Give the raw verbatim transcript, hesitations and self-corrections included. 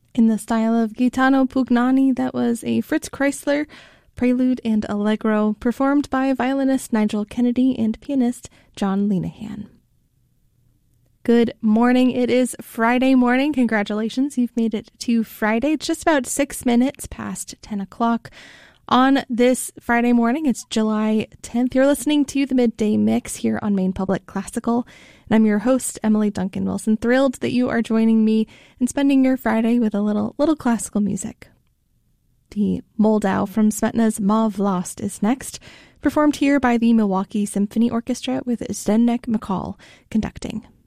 In the style of Gaetano Pugnani, that was a Fritz Kreisler prelude and allegro performed by violinist Nigel Kennedy and pianist John Linehan. Good morning. It is Friday morning. Congratulations. You've made it to Friday. It's just about six minutes past ten o'clock. On this Friday morning, it's July tenth. You're listening to the Midday Mix here on Maine Public Classical. And I'm your host, Emily Duncan Wilson. Thrilled that you are joining me and spending your Friday with a little little classical music. The Moldau from Smetana's Mauve Lost is next, performed here by the Milwaukee Symphony Orchestra with Zdenek McCall conducting.